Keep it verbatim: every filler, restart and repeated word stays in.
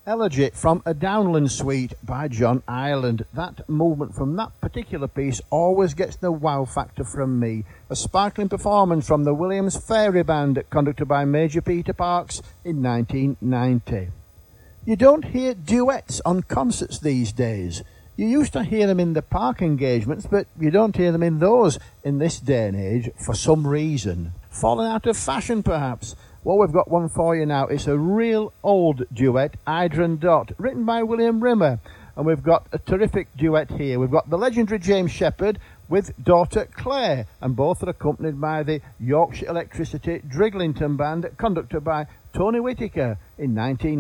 Elegy from A Downland Suite by John Ireland. That movement from that particular piece always gets the wow factor from me. A sparkling performance from the Williams Fairy Band, conducted by Major Peter Parks in nineteen ninety. You don't hear duets on concerts these days. You used to hear them in the park engagements, but you don't hear them in those in this day and age for some reason. Fallen out of fashion, perhaps. Well, we've got one for you now. It's a real old duet, Ida and Dot, written by William Rimmer. And we've got a terrific duet here. We've got the legendary James Shepherd with daughter Claire, and both are accompanied by the Yorkshire Electricity Driglington Band, conducted by Tony Whittaker in nineteen